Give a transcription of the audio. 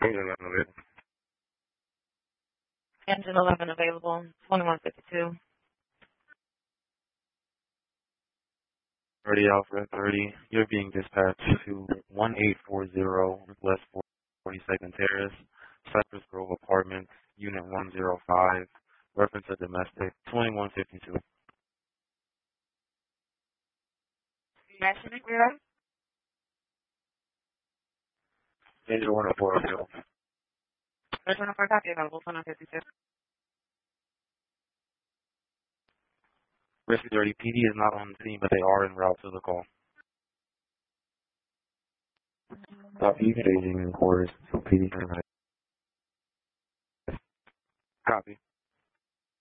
Engine 11 available, 2152. 30 Alpha 30, you're being dispatched to 1840 West 42nd Terrace, Cypress Grove Apartments, Unit 105, reference to domestic, 2152. National Bureau? Engine 104 available. There's 104 copy available, 2152. Rescue 30 PD is not on the scene, but they are en route to the call. Copy, staging and quarters, so PD. Copy.